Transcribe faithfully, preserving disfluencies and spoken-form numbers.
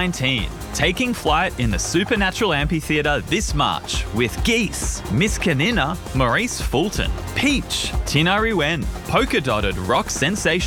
nineteen, taking flight in the Supernatural Amphitheatre this March with Geese, Miss Canina, Maurice Fulton, Peach, Tina Yuen, polka-dotted rock sensation